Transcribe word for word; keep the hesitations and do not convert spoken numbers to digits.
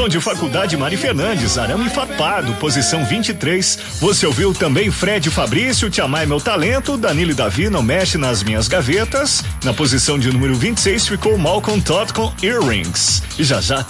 Som de Faculdade Mari Fernandes, Arame Farpado, posição vinte e três. Você ouviu também Fred Fabrício, Te Amar é Meu Talento, Danilo e Davi, Não Mexe nas Minhas Gavetas. Na posição de número vinte e seis ficou Malcolm Todd com Earrings. E já já tem